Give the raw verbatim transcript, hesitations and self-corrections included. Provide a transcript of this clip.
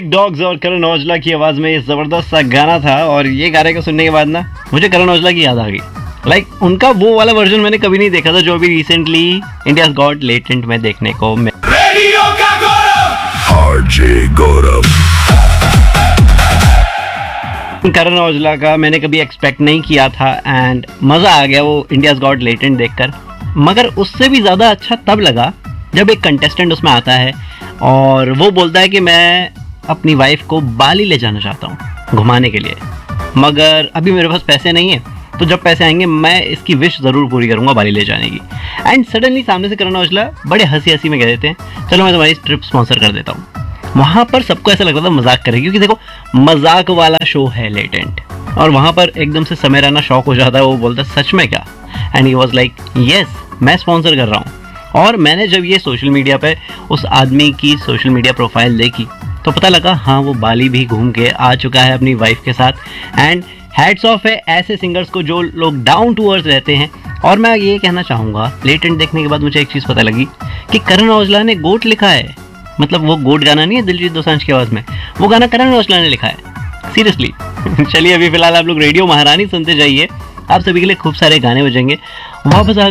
Big dogs और करण औजला की आवाज में ये जबरदस्त सा गाना था। और ये गाने को सुनने के बाद ना मुझे करण औजला की याद आ गई। लाइक like, उनका वो वाला वर्जन मैंने कभी नहीं देखा था जो अभी रिसेंटली इंडियाज गॉट लेटेंट में देखने को मिला। रेडियो का गौरव आरजे गौरव। करण औजला का मैंने कभी एक्सपेक्ट नहीं किया था एंड मजा आ गया वो इंडियाज गॉट लेटेंट देखकर। मगर उससे भी ज्यादा अच्छा तब लगा जब एक कंटेस्टेंट उसमें आता है और वो बोलता है कि मैं अपनी वाइफ को बाली ले जाना चाहता हूँ घुमाने के लिए, मगर अभी मेरे पास पैसे नहीं है, तो जब पैसे आएंगे मैं इसकी विश ज़रूर पूरी करूँगा बाली ले जाने की। एंड सडनली सामने से करण औजला बड़े हंसी हंसी में कह देते हैं चलो मैं तुम्हारी ट्रिप स्पॉन्सर कर देता हूँ। वहाँ पर सबको ऐसा लगता था मजाक करें, क्योंकि देखो मजाक वाला शो है लेटेंट, और वहाँ पर एकदम से समय रहना शौक हो जाता है। वो बोलता है सच में क्या? And he was like yes मैं स्पॉन्सर कर रहा हूँ। और मैंने जब ये सोशल मीडिया पे उस आदमी की सोशल मीडिया प्रोफाइल देखी तो पता लगा हाँ वो बाली भी घूम के आ चुका है अपनी वाइफ के साथ। एंड हैट्स ऑफ है ऐसे सिंगर्स को जो लोग डाउन टू अर्थ रहते हैं। और मैं ये कहना चाहूँगा लेटेंट देखने के बाद मुझे एक चीज़ पता लगी कि करण औजला ने गोट लिखा है। मतलब वो गोट गाना नहीं है दिलजीत दोसांझ की आवाज़ में, वो गाना करण औजला ने लिखा है सीरियसली। चलिए अभी फिलहाल आप लोग रेडियो महारानी सुनते जाइए, आप सभी के लिए खूब सारे गाने बजेंगे। वापस